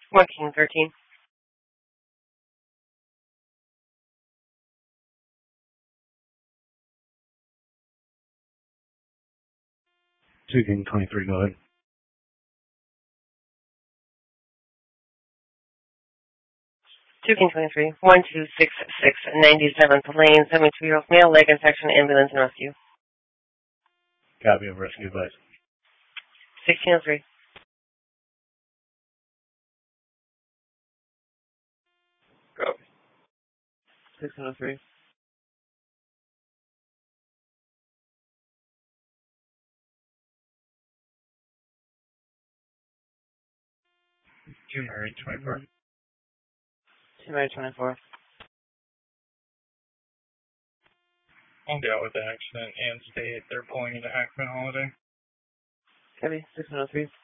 1 King 13. 2 King 23, go ahead. 2 King 23. 1266 97th Lane, 72-year-old male, leg infection, ambulance and rescue. Copy of rescue advice. 1603. Copy. 1603. January 24th. January 24th. I'll get out with the accident and state they're pulling into Hackman Holiday. Copy. 1603.